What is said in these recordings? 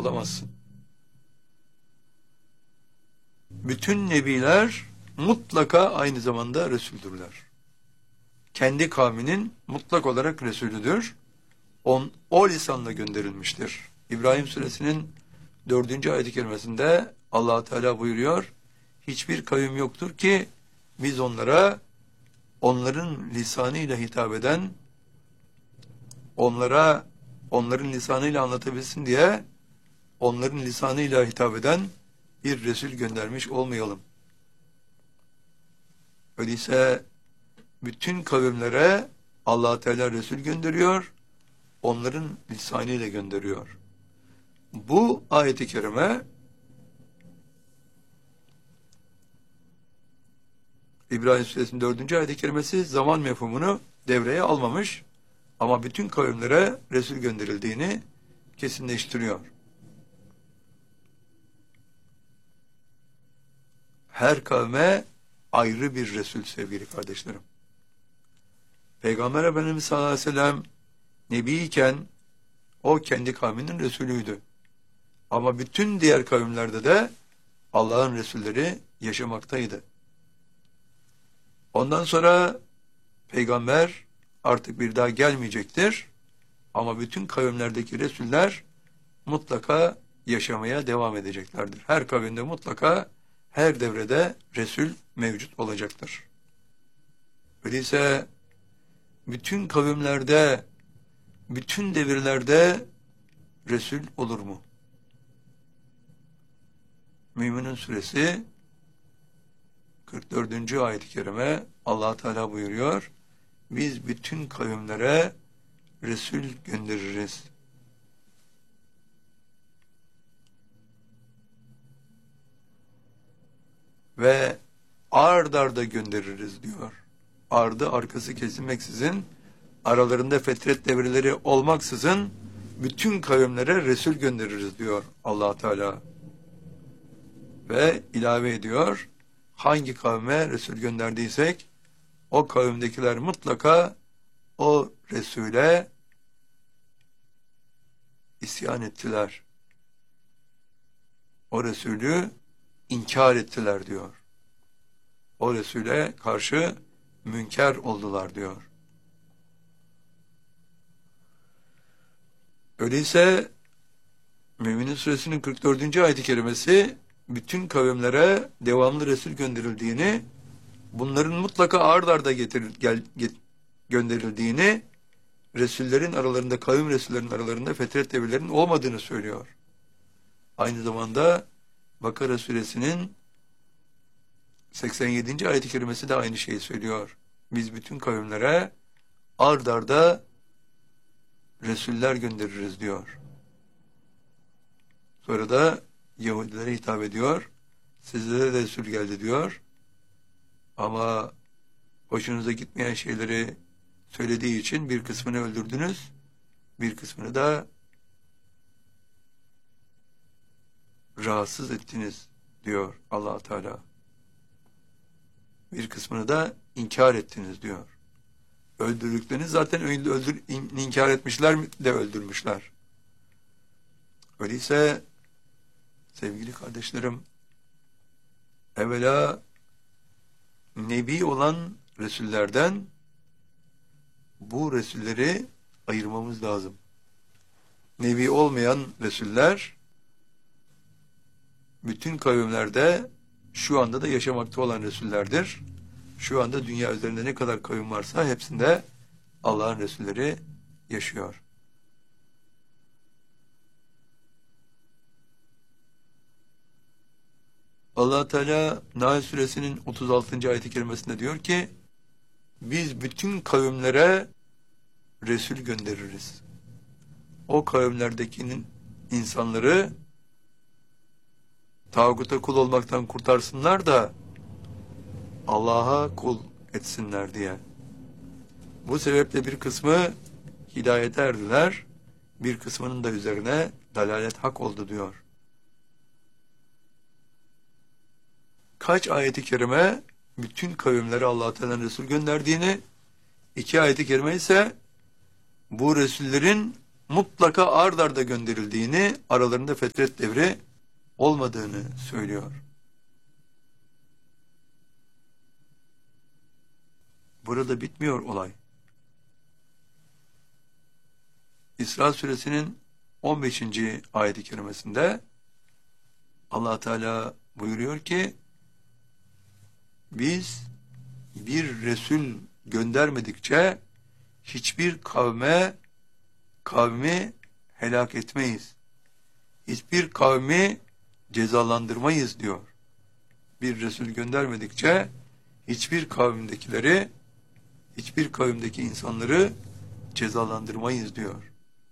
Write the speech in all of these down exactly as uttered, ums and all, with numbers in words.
bulamazsın. Bütün nebiler mutlaka aynı zamanda Resuldürler. Kendi kavminin mutlak olarak Resulüdür. On, o lisanla gönderilmiştir. İbrahim Suresinin dördüncü ayet-i kerimesinde Allah Teala buyuruyor, hiçbir kavim yoktur ki biz onlara onların lisanıyla hitap eden, onlara onların lisanıyla anlatabilsin diye onların lisanıyla hitap eden bir Resul göndermiş olmayalım. Öyleyse bütün kavimlere Allah Teala Resul gönderiyor, onların lisanıyla gönderiyor. Bu ayet-i kerime İbrahim Suresinin dördüncü ayet-i kerimesi zaman mefhumunu devreye almamış ama bütün kavimlere Resul gönderildiğini kesinleştiriyor. Her kavme ayrı bir Resul sevgili kardeşlerim. Peygamber Efendimiz sallallahu aleyhi ve sellem Nebiyken o kendi kavminin Resulüydü. Ama bütün diğer kavimlerde de Allah'ın Resulleri yaşamaktaydı. Ondan sonra Peygamber artık bir daha gelmeyecektir. Ama bütün kavimlerdeki Resuller mutlaka yaşamaya devam edeceklerdir. Her kavimde mutlaka her devrede Resul mevcut olacaktır. Öyleyse bütün kavimlerde, bütün devirlerde Resul olur mu? Müminun Suresi kırk dördüncü ayet-i kerime Allah Teala buyuruyor, biz bütün kavimlere Resul göndeririz. Ve ard arda göndeririz diyor. Ardı arkası kesilmeksizin, aralarında fetret devreleri olmaksızın bütün kavimlere Resul göndeririz diyor Allah Teala. Ve ilave ediyor, hangi kavme Resul gönderdiysek o kavimdekiler mutlaka o Resul'e isyan ettiler. O Resul'ü inkar ettiler diyor. O Resul'e karşı münker oldular diyor. Öyleyse Müminin Suresinin kırk dördüncü ayet-i kerimesi bütün kavimlere devamlı Resul gönderildiğini, bunların mutlaka ard arda getir, gel, get, gönderildiğini, Resullerin aralarında, kavim Resullerin aralarında fetret devirlerinin olmadığını söylüyor. Aynı zamanda Bakara Suresinin seksen yedinci ayet-i kerimesi de aynı şeyi söylüyor. Biz bütün kavimlere ard arda Resuller göndeririz diyor. Sonra da Yahudilere hitap ediyor. Sizlere de Resul geldi diyor. Ama hoşunuza gitmeyen şeyleri söylediği için bir kısmını öldürdünüz. Bir kısmını da rahatsız ettiniz diyor Allah Teala. Bir kısmını da inkar ettiniz diyor. Öldürdüklerini zaten öldür, inkar etmişler de öldürmüşler. Öyleyse sevgili kardeşlerim, evvela Nebi olan Resullerden bu Resulleri ayırmamız lazım. Nebi olmayan Resuller bütün kavimlerde şu anda da yaşamakta olan Resullerdir. Şu anda dünya üzerinde ne kadar kavim varsa hepsinde Allah'ın Resulleri yaşıyor. Allah Teala Nahl Suresinin otuz altıncı ayet-i kerimesinde diyor ki, biz bütün kavimlere Resul göndeririz. O kavimlerdeki insanları tağuta kul olmaktan kurtarsınlar da Allah'a kul etsinler diye. Bu sebeple bir kısmı hidayete erdiler, bir kısmının da üzerine dalalet hak oldu diyor. Kaç ayet-i kerime bütün kavimlere Allah Teala'nın Resul gönderdiğini, iki ayet-i kerime ise bu Resullerin mutlaka ard arda gönderildiğini, aralarında fetret devri olmadığını söylüyor. Burada bitmiyor olay. İsra suresinin on beşinci ayet-i kerimesinde Allah Teala buyuruyor ki, biz bir Resul göndermedikçe hiçbir kavme kavmi helak etmeyiz. Hiçbir kavmi cezalandırmayız diyor. Bir Resul göndermedikçe hiçbir kavimdekileri, hiçbir kavimdeki insanları cezalandırmayız diyor.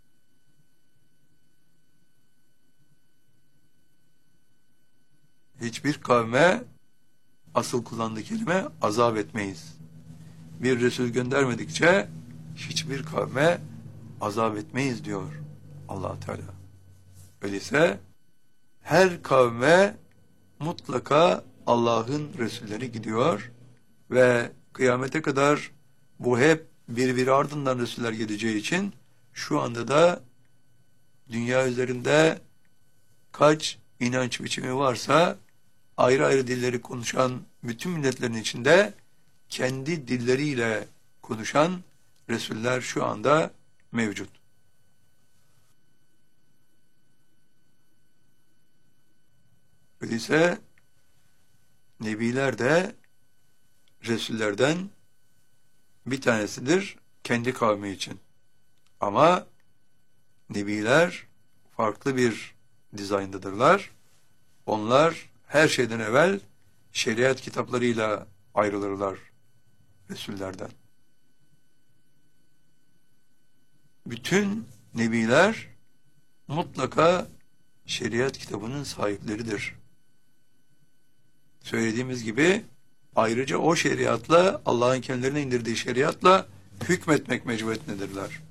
Hiçbir kavme, asıl kullandığı kelime, azap etmeyiz. Bir Resul göndermedikçe hiçbir kavme azap etmeyiz diyor Allah Teala. Öyleyse her kavme mutlaka Allah'ın Resulleri gidiyor ve kıyamete kadar bu hep birbiri ardından Resuller geleceği için şu anda da dünya üzerinde kaç inanç biçimi varsa ayrı ayrı dilleri konuşan bütün milletlerin içinde kendi dilleriyle konuşan Resuller şu anda mevcut. Öyleyse Nebiler de Resullerden bir tanesidir kendi kavmi için. Ama Nebiler farklı bir dizayndadırlar. Onlar her şeyden evvel şeriat kitaplarıyla ayrılırlar Resullerden. Bütün Nebiler mutlaka şeriat kitabının sahipleridir. Söylediğimiz gibi ayrıca o şeriatla, Allah'ın kendilerine indirdiği şeriatla hükmetmek mecburiyetindedirler.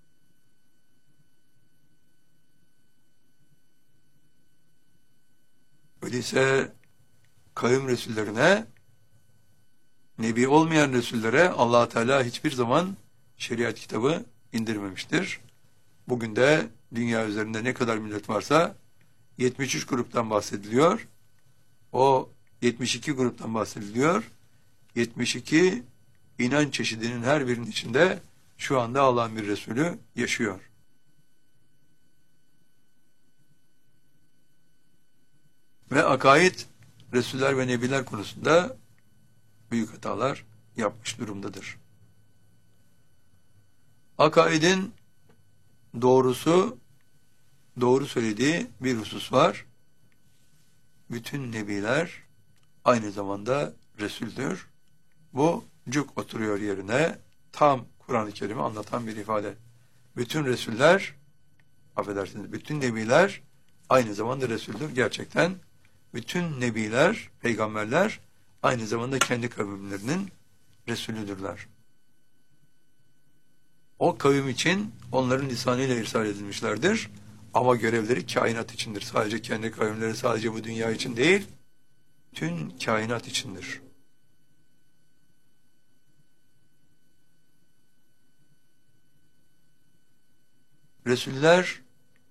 Öyleyse kavim Resullerine, Nebi olmayan Resullere Allah Teala hiçbir zaman şeriat kitabı indirmemiştir. Bugün de dünya üzerinde ne kadar millet varsa yetmiş üç gruptan bahsediliyor. O yetmiş iki gruptan bahsediliyor. yetmiş iki inanç çeşidinin her birinin içinde şu anda Allah'ın bir Resulü yaşıyor. Ve akaid, Resuller ve Nebiler konusunda büyük hatalar yapmış durumdadır. Akaidin doğrusu, doğru söylediği bir husus var. Bütün Nebiler aynı zamanda Resul'dür. Bu cuk oturuyor yerine, tam Kur'an-ı Kerim'i anlatan bir ifade. Bütün Resuller, affedersiniz, bütün Nebiler aynı zamanda Resul'dür. Gerçekten bütün Nebiler, peygamberler aynı zamanda kendi kavimlerinin Resulüdürler. O kavim için onların lisanıyla irsal edilmişlerdir. Ama görevleri kainat içindir. Sadece kendi kavimleri, sadece bu dünya için değil, tüm kainat içindir. Resuller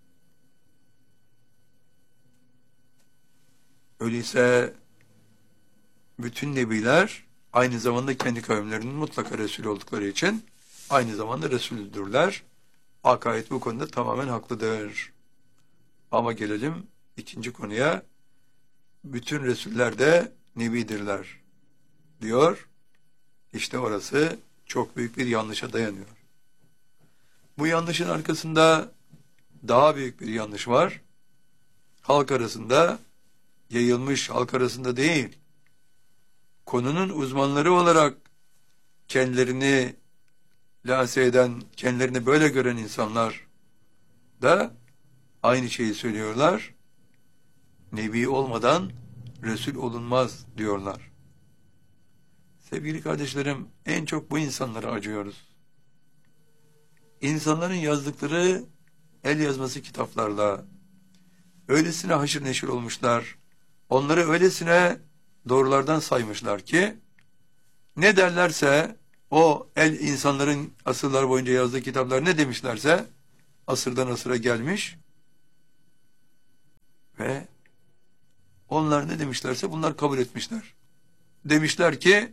öyleyse bütün Nebiler aynı zamanda kendi kavimlerinin mutlaka Resul oldukları için aynı zamanda Resulüdürler. Akaid bu konuda tamamen haklıdır. Ama gelelim ikinci konuya. Bütün Resuller de Nebidirler diyor. İşte orası çok büyük bir yanlışa dayanıyor. Bu yanlışın arkasında daha büyük bir yanlış var. Halk arasında yayılmış, halk arasında değil, konunun uzmanları olarak kendilerini lanse eden, kendilerini böyle gören insanlar da aynı şeyi söylüyorlar. Nebi olmadan Resul olunmaz diyorlar. Sevgili kardeşlerim, en çok bu insanlara acıyoruz. İnsanların yazdıkları el yazması kitaplarla öylesine haşır neşir olmuşlar, onları öylesine doğrulardan saymışlar ki ne derlerse, o el insanların asırlar boyunca yazdığı kitaplar ne demişlerse asırdan asıra gelmiş ve onlar ne demişlerse bunlar kabul etmişler. Demişler ki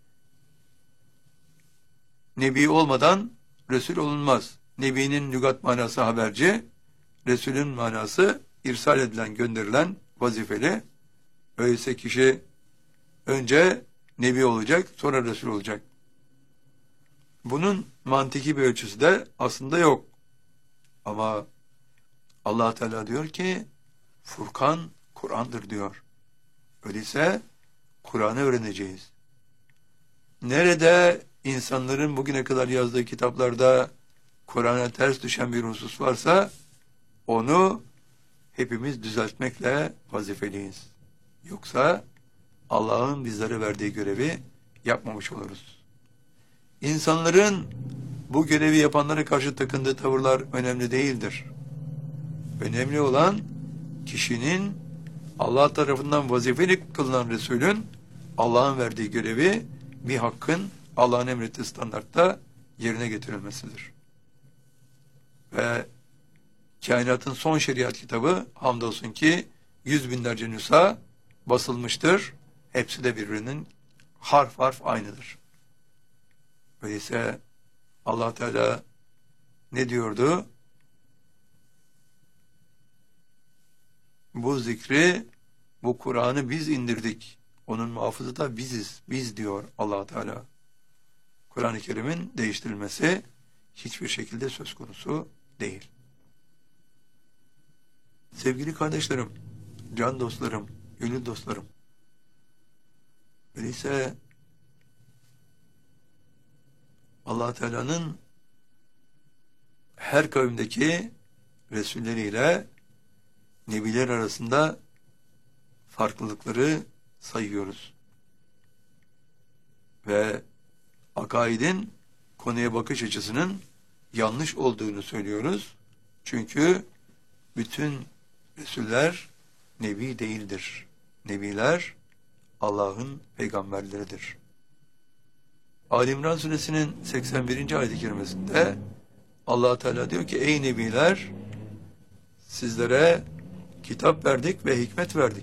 Nebi olmadan Resul olunmaz. Nebi'nin lügat manası haberci, Resul'ün manası irsal edilen, gönderilen, vazifeli. Öyleyse kişi önce Nebi olacak, sonra Resul olacak. Bunun mantiki bir ölçüsü de aslında yok. Ama Allah Teala diyor ki Furkan Kur'an'dır diyor. Öyleyse Kur'an'ı öğreneceğiz. Nerede insanların bugüne kadar yazdığı kitaplarda Kur'an'a ters düşen bir husus varsa onu hepimiz düzeltmekle vazifeliyiz. Yoksa Allah'ın bizlere verdiği görevi yapmamış oluruz. İnsanların bu görevi yapanlara karşı takındığı tavırlar önemli değildir. Önemli olan kişinin Allah tarafından vazifeli kılınan Resulün Allah'ın verdiği görevi bir hakkın Allah'ın emrettiği standartta yerine getirilmesidir. Ve kainatın son şeriat kitabı hamdolsun ki yüz binlerce nüsha basılmıştır. Hepsi de birbirinin harf harf aynıdır. Öyleyse Allah Teala ne diyordu? Bu zikri, bu Kur'an'ı biz indirdik. Onun muhafızı da biziz. Biz diyor Allah Teala. Kur'an-ı Kerim'in değiştirilmesi hiçbir şekilde söz konusu değil. Sevgili kardeşlerim, can dostlarım, gönül dostlarım. Öyleyse Allah Teala'nın her kavimdeki Resulleriyle Nebiler arasında farklılıkları sayıyoruz. Ve akaidin konuya bakış açısının yanlış olduğunu söylüyoruz. Çünkü bütün Resuller Nebi değildir. Nebiler Allah'ın peygamberleridir. Ali İmran suresinin seksen birinci ayet-i kerimesinde Allah Teala diyor ki ey Nebiler sizlere kitap verdik ve hikmet verdik.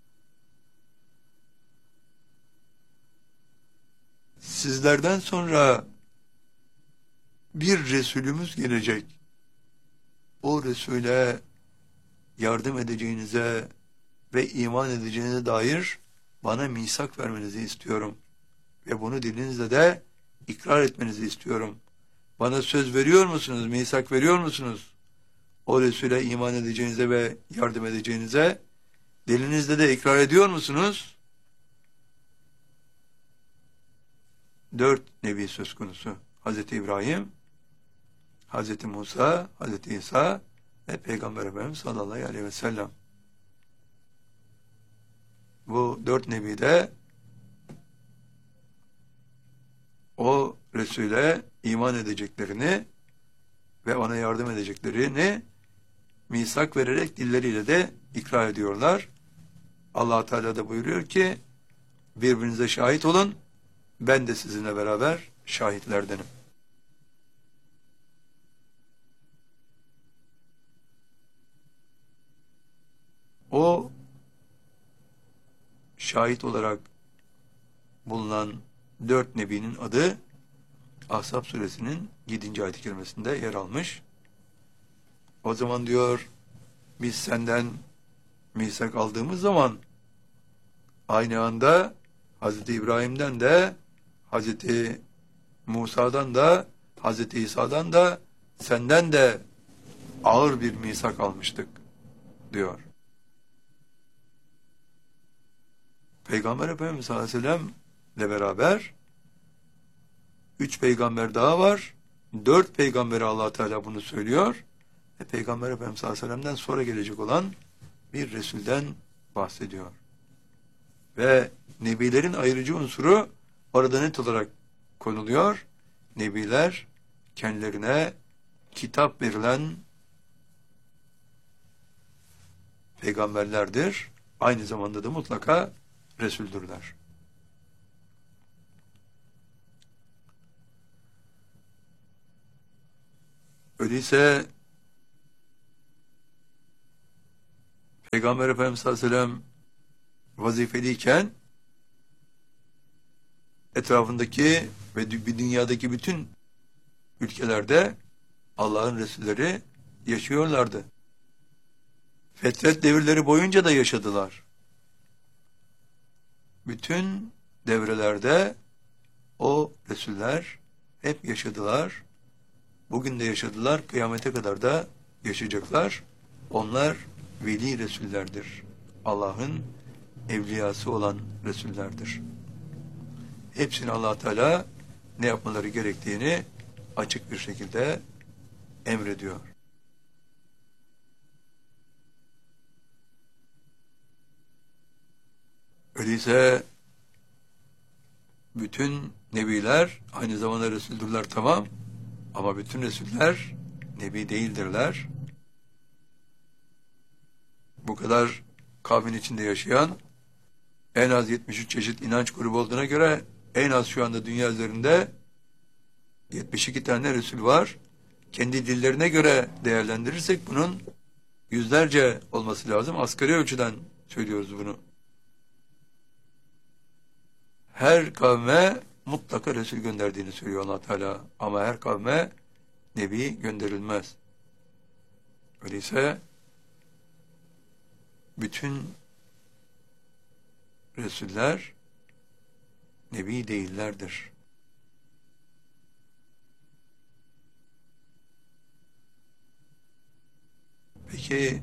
Sizlerden sonra bir Resulümüz gelecek. O Resul'e yardım edeceğinize ve iman edeceğinize dair bana misak vermenizi istiyorum. Ve bunu dilinizle de ikrar etmenizi istiyorum. Bana söz veriyor musunuz, misak veriyor musunuz? O Resul'e iman edeceğinize ve yardım edeceğinize dilinizle de ikrar ediyor musunuz? Dört Nebi söz konusu. Hazreti İbrahim, Hazreti Musa, Hazreti İsa ve Peygamber Efendimiz sallallahu aleyhi ve sellem. Bu dört Nebi de o Resul'e iman edeceklerini ve ona yardım edeceklerini misak vererek dilleriyle de ikrar ediyorlar. Allah Teala da buyuruyor ki birbirinize şahit olun, ben de sizinle beraber şahitlerdenim. O şahit olarak bulunan dört nebinin adı Ahzab suresinin yedinci ayet-i kerimesinde yer almış. O zaman diyor biz senden misak aldığımız zaman aynı anda Hazreti İbrahim'den de Hazreti Musa'dan da Hazreti İsa'dan da senden de ağır bir misak almıştık diyor. Peygamber Efendimiz sallallahu aleyhi ve sellem ile beraber üç peygamber daha var. Dört peygambere Allah Teala bunu söylüyor. Ve Peygamber Efendimiz sallallahu aleyhi ve sellem'den sonra gelecek olan bir Resul'den bahsediyor. Ve Nebilerin ayrıcı unsuru orada net olarak konuluyor. Nebiler kendilerine kitap verilen peygamberlerdir. Aynı zamanda da mutlaka Resuldürler. Öyleyse Peygamber Efendimiz sallallahu aleyhi ve sellem vazifeliyken etrafındaki ve bir dünyadaki bütün ülkelerde Allah'ın Resulleri yaşıyorlardı. Fetret devirleri boyunca da yaşadılar. Bütün devrelerde o Resuller hep yaşadılar. Bugün de yaşadılar, kıyamete kadar da yaşayacaklar. Onlar veli Resullerdir. Allah'ın evliyası olan Resullerdir. Hepsini Allah Teala ne yapmaları gerektiğini açık bir şekilde emrediyor. Öyleyse bütün nebiler aynı zamanda Resuldürler, tamam, ama bütün Resuller nebi değildirler. Bu kadar kavmin içinde yaşayan en az yetmiş üç çeşit inanç grubu olduğuna göre en az şu anda dünya üzerinde yetmiş iki tane Resul var. Kendi dillerine göre değerlendirirsek bunun yüzlerce olması lazım. Asgari ölçüden söylüyoruz bunu. Her kavme mutlaka Resul gönderdiğini söylüyor Allah Teala. Ama her kavme Nebi gönderilmez. Öyleyse bütün Resuller Nebi değillerdir. Peki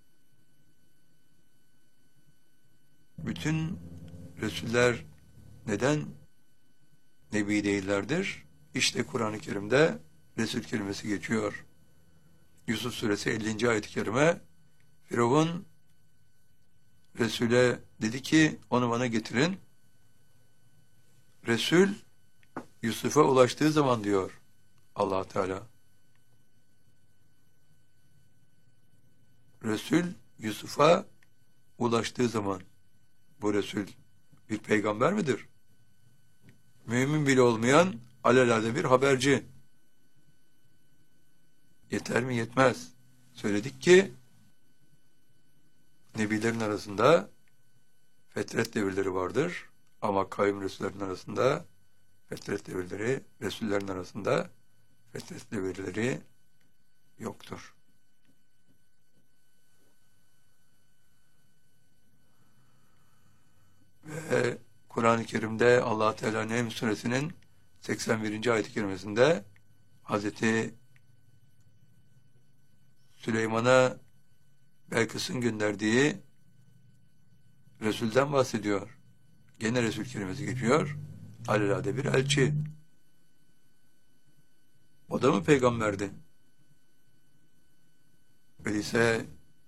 bütün Resuller neden Nebi değillerdir? İşte Kur'an-ı Kerim'de Resul kelimesi geçiyor. Yusuf Suresi ellinci ayet-i kerime, Firavun Resul'e dedi ki onu bana getirin. Resul Yusuf'a ulaştığı zaman diyor Allah Teala. Resul Yusuf'a ulaştığı zaman bu Resul bir peygamber midir? Mümin bile olmayan alelade bir haberci. Yeter mi? Yetmez. Söyledik ki Nebilerin arasında fetret devirleri vardır. Ama kavim Resullerin arasında fetret devirleri, Resullerin arasında fetret devirleri yoktur. Ve Kur'an-ı Kerim'de Allah Teala Nehm Suresinin seksen birinci ayet-i kerimesinde Hazreti Süleyman'a Belkıs'ın gönderdiği Resul'den bahsediyor. Gene Resul kelimesi geçiyor. Alelade bir elçi. O da mı peygamberdi? Öyleyse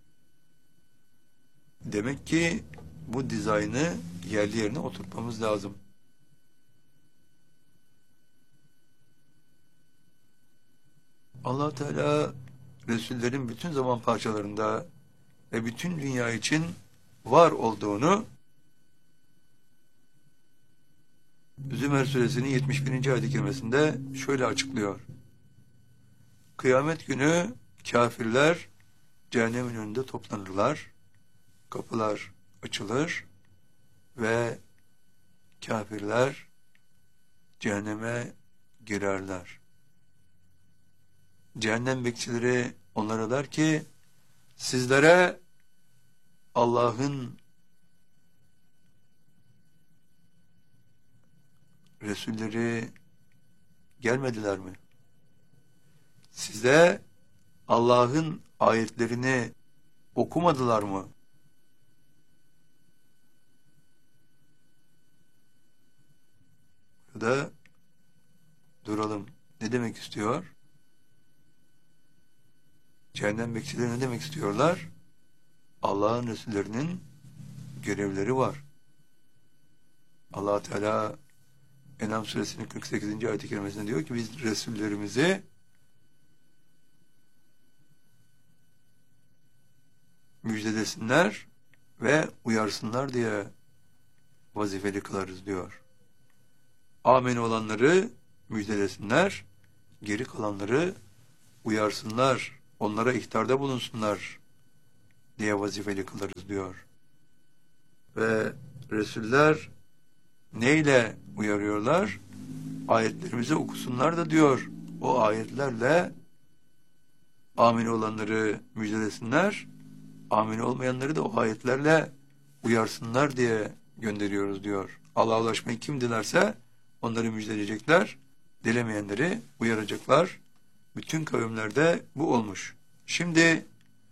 demek ki bu dizaynı yerli yerine oturtmamız lazım. Allah Teala Resullerin bütün zaman parçalarında ve bütün dünya için var olduğunu Zümer Suresinin yetmiş birinci ayet-i kerimesinde şöyle açıklıyor. Kıyamet günü kafirler cehennemin önünde toplanırlar. Kapılar açılır ve kafirler cehenneme girerler. Cehennem bekçileri onlara der ki sizlere Allah'ın Resulleri gelmediler mi? Size Allah'ın ayetlerini okumadılar mı? Burada duralım. Ne demek istiyor? Cehennem bekçileri ne demek istiyorlar? Allah'ın Resullerinin görevleri var. Allah Teala En'am Suresinin kırk sekizinci ayet-i kerimesinde diyor ki biz Resullerimizi müjdelesinler ve uyarsınlar diye vazifeli kılarız diyor. Amin olanları müjdelesinler, geri kalanları uyarsınlar, onlara ihtarda bulunsunlar diye vazifeli kılarız diyor. Ve Resuller neyle uyarıyorlar? Ayetlerimizi okusunlar da diyor. O ayetlerle amin olanları müjdelesinler, amin olmayanları da o ayetlerle uyarsınlar diye gönderiyoruz diyor. Allah'a ulaşmayı kim dilerse onları müjdeleyecekler, dilemeyenleri uyaracaklar. Bütün kavimlerde bu olmuş. Şimdi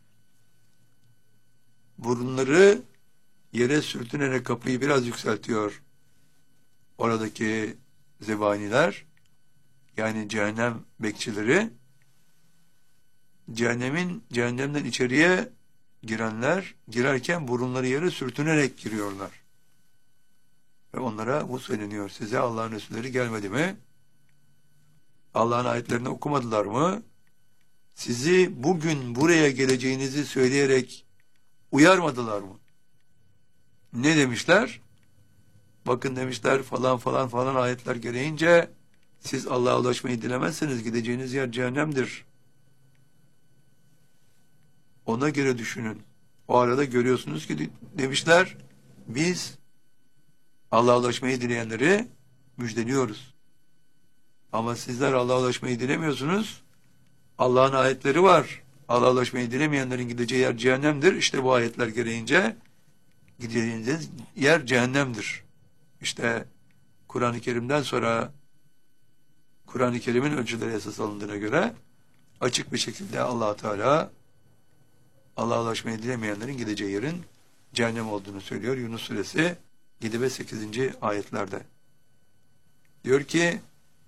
burunları yere sürtünerek kapıyı biraz yükseltiyor oradaki zebaniler, yani cehennem bekçileri. Cehennemin cehennemden içeriye girenler girerken burunları yere sürtünerek giriyorlar. Ve onlara bu söyleniyor. Size Allah'ın Resulleri gelmedi mi? Allah'ın ayetlerini okumadılar mı? Sizi bugün buraya geleceğinizi söyleyerek uyarmadılar mı? Ne demişler? Bakın demişler, falan falan falan ayetler gereğince siz Allah'a ulaşmayı dilemezseniz gideceğiniz yer cehennemdir. Ona göre düşünün. O arada görüyorsunuz ki demişler, biz Allah'a ulaşmayı dileyenleri müjdeliyoruz. Ama sizler Allah'a ulaşmayı dilemiyorsunuz. Allah'ın ayetleri var. Allah'a ulaşmayı dilemeyenlerin gideceği yer cehennemdir. İşte bu ayetler gereğince gideceğiniz yer cehennemdir. İşte Kur'an-ı Kerim'den sonra Kur'an-ı Kerim'in ölçüleri esas alındığına göre açık bir şekilde Allah Teala Allah'a ulaşmayı dilemeyenlerin gideceği yerin cehennem olduğunu söylüyor. Yunus suresi yedi ve sekizinci ayetlerde. Diyor ki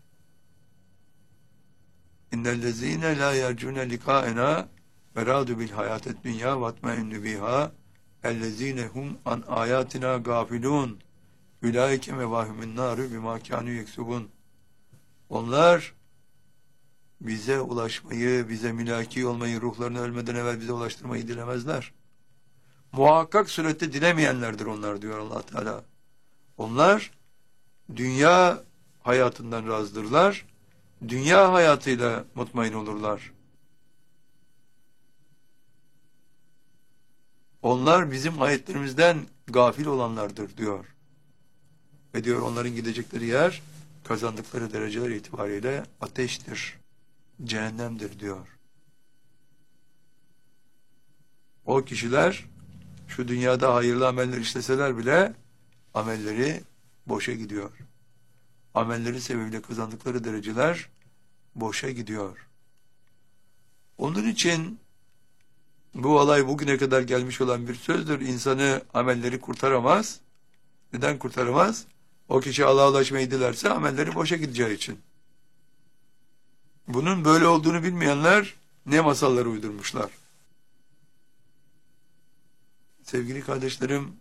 İnnellezîne lâ yercûne likâenâ ve râdû bil hayâted dünyâ vatmainnü bihâ ellezîne hum an âyâtinâ gâfilûn ülâike mevâhümün nârü bimâ kânû yeksubûn. Onlar bize ulaşmayı, bize mülaki olmayı, ruhlarını ölmeden evvel bize ulaştırmayı dilemezler. Muhakkak surette dilemeyenlerdir onlar diyor Allah Teala. Onlar dünya hayatından razıdırlar. Dünya hayatıyla mutmain olurlar. Onlar bizim ayetlerimizden gafil olanlardır diyor. Ve diyor onların gidecekleri yer kazandıkları dereceler itibariyle ateştir, cehennemdir diyor. O kişiler şu dünyada hayırlı ameller işleseler bile amelleri boşa gidiyor. Amelleri sebebiyle kazandıkları dereceler boşa gidiyor. Onun için bu olay bugüne kadar gelmiş olan bir sözdür. İnsanı amelleri kurtaramaz. Neden kurtaramaz? O kişi Allah'a ulaşmayı dilerse amelleri boşa gideceği için. Bunun böyle olduğunu bilmeyenler ne masalları uydurmuşlar. Sevgili kardeşlerim,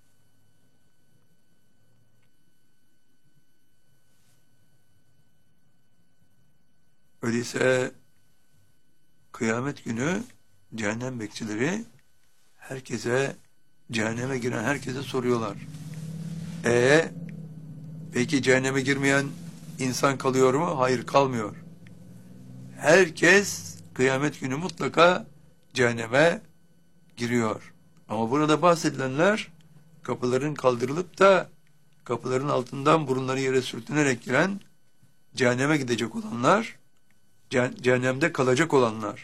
öyleyse kıyamet günü cehennem bekçileri herkese, cehenneme giren herkese soruyorlar. E peki cehenneme girmeyen insan kalıyor mu? Hayır, kalmıyor. Herkes kıyamet günü mutlaka cehenneme giriyor. Ama burada bahsedilenler kapıların kaldırılıp da kapıların altından burunları yere sürtünerek giren, cehenneme gidecek olanlar, cehennemde kalacak olanlar.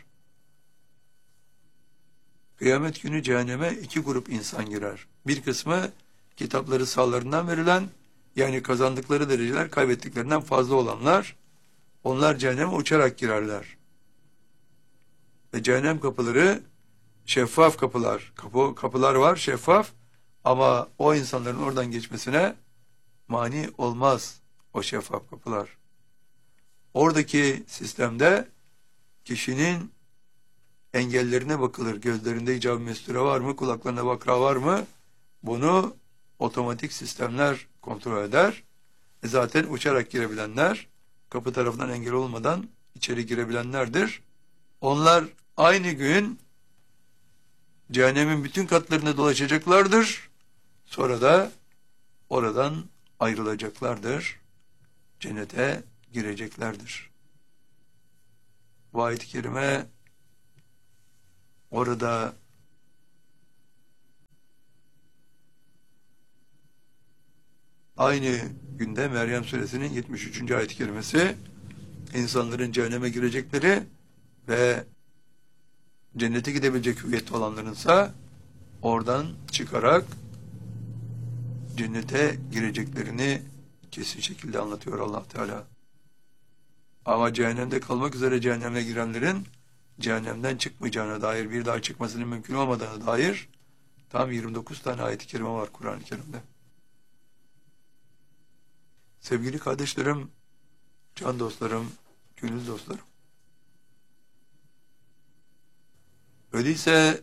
Kıyamet günü cehenneme iki grup insan girer. Bir kısmı kitapları sağlarından verilen, yani kazandıkları dereceler kaybettiklerinden fazla olanlar, onlar cehenneme uçarak girerler. Ve cehennem kapıları şeffaf kapılar. Kapı, kapılar var şeffaf, ama o insanların oradan geçmesine mani olmaz o şeffaf kapılar. Oradaki sistemde kişinin engellerine bakılır. Gözlerinde icab-ı mesture var mı? Kulaklarına bakra var mı? Bunu otomatik sistemler kontrol eder. E zaten uçarak girebilenler, kapı tarafından engel olmadan içeri girebilenlerdir. Onlar aynı gün cehennemin bütün katlarını dolaşacaklardır. Sonra da oradan ayrılacaklardır. Cennete gireceklerdir. Bu ayet-i kerime orada Aynı günde Meryem suresinin yetmiş üçüncü ayet-i kerimesi insanların cehenneme girecekleri ve cennete gidebilecek hüviyette olanlarınsa oradan çıkarak cennete gireceklerini kesin şekilde anlatıyor Allah Teala. Ama cehennemde kalmak üzere cehenneme girenlerin cehennemden çıkmayacağına dair, bir daha çıkmasının mümkün olmadığına dair tam yirmi dokuz tane ayet-i kerime var Kur'an-ı Kerim'de. Sevgili kardeşlerim, can dostlarım, gönül dostlarım. Öyleyse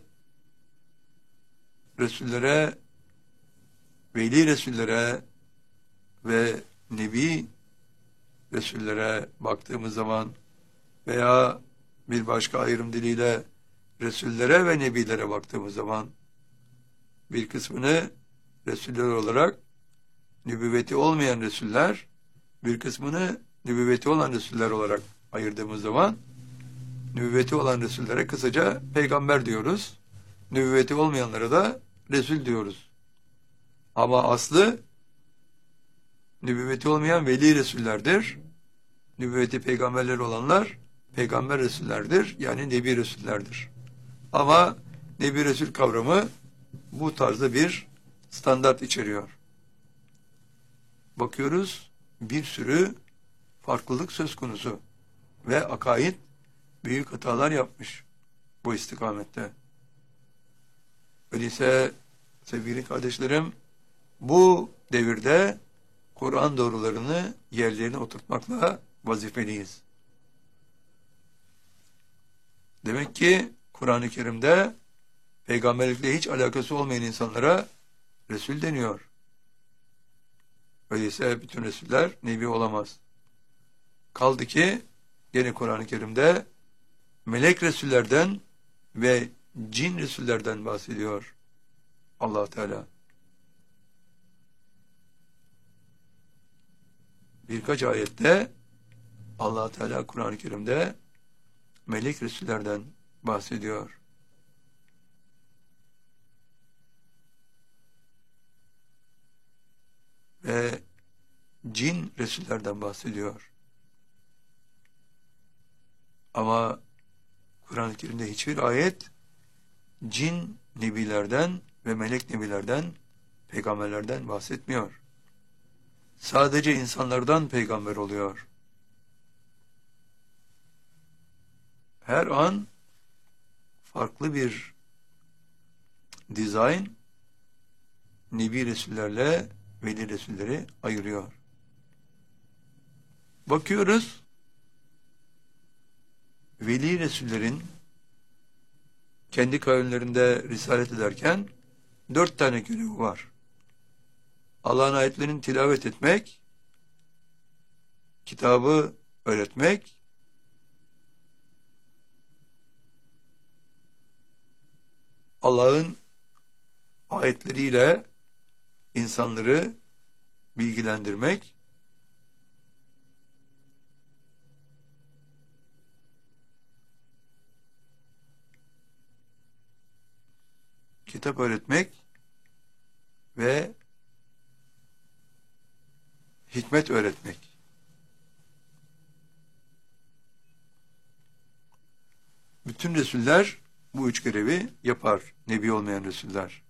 Resullere, Veli Resullere ve Nebi Resullere baktığımız zaman veya bir başka ayrım diliyle Resullere ve Nebilere baktığımız zaman bir kısmını Resuller olarak nübüvveti olmayan Resuller, bir kısmını nübüvveti olan Resuller olarak ayırdığımız zaman nübüvveti olan Resullere kısaca peygamber diyoruz. Nübüvveti olmayanlara da Resul diyoruz. Ama aslı nübüvveti olmayan veli Resullerdir. Nübüvveti peygamberler olanlar peygamber Resullerdir. Yani Nebi Resullerdir. Ama Nebi Resul kavramı bu tarzda bir standart içeriyor. Bakıyoruz bir sürü farklılık söz konusu ve akaid büyük hatalar yapmış bu istikamette. Öyleyse sevgili kardeşlerim, bu devirde Kur'an doğrularını yerlerine oturtmakla vazifeliyiz. Demek ki Kur'an-ı Kerim'de peygamberlikle hiç alakası olmayan insanlara Resul deniyor. Öyleyse bütün Resuller Nebi olamaz. Kaldı ki gene Kur'an-ı Kerim'de melek Resullerden ve cin Resullerden bahsediyor Allah Teala. Birkaç ayette Allah Teala Kur'an-ı Kerim'de melek Resullerden bahsediyor. Ve cin Resullerden bahsediyor. Ama Kur'an-ı Kerim'de hiçbir ayet cin nebilerden ve melek nebilerden, peygamberlerden bahsetmiyor. Sadece insanlardan peygamber oluyor. Her an farklı bir dizayn Nebi Resullerle Veli Resulleri ayırıyor. Bakıyoruz, Veli Resullerin kendi kavimlerinde risalet ederken dört tane görevi var. Allah'ın ayetlerini tilavet etmek, kitabı öğretmek, Allah'ın ayetleriyle insanları bilgilendirmek, kitap öğretmek ve hikmet öğretmek. Bütün Resuller bu üç görevi yapar, Nebi olmayan Resuller.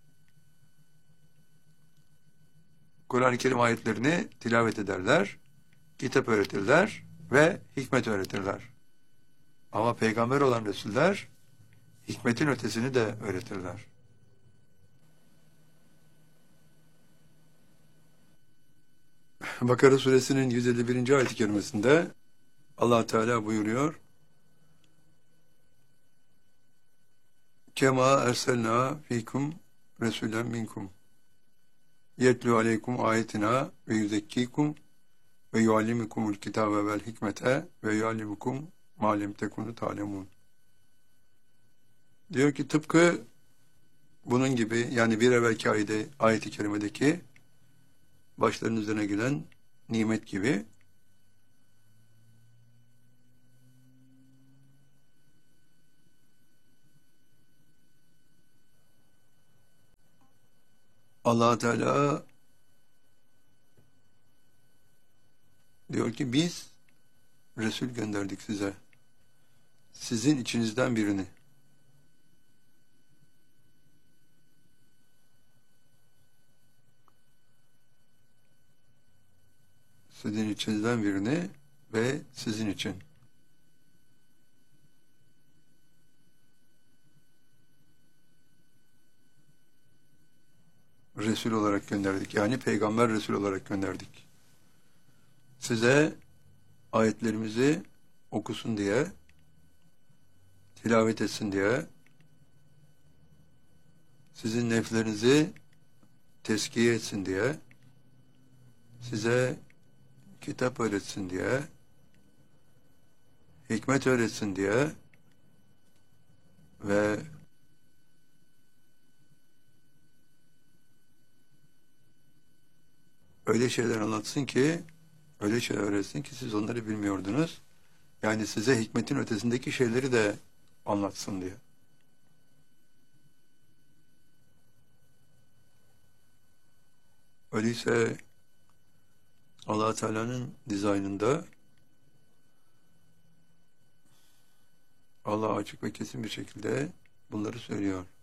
Kur'an-ı Kerim ayetlerini tilavet ederler, kitap öğretirler ve hikmet öğretirler. Ama peygamber olan Resuller hikmetin ötesini de öğretirler. Bakara suresinin yüz elli birinci ayet-i kerimesinde Allah Teala buyuruyor: Kema erselna fikum resulen minkum yetlu aleykum ayetina ve yüzekkikum ve yuallimukumul kitabe vel hikmete ve yuallimukum ma lem tekunu ta'lemun. Diyor ki tıpkı bunun gibi, yani bir evvelki ayeti, ayet-i kerimedeki başlarının üzerine gelen nimet gibi Allah Teala Diyor ki biz Resul gönderdik size. Sizin içinizden birini. Sizin içinizden birini ve sizin için. Resul olarak gönderdik. Yani peygamber Resul olarak gönderdik. Size ayetlerimizi okusun diye, tilavet etsin diye, sizin neflerinizi teskiye etsin diye, size kitap öğretsin diye, hikmet öğretsin diye ve öyle şeyler anlatsın ki, öyle şeyler öğretsin ki siz onları bilmiyordunuz. Yani size hikmetin ötesindeki şeyleri de anlatsın diye. Öyleyse Allah Teala'nın dizaynında Allah açık ve kesin bir şekilde bunları söylüyor.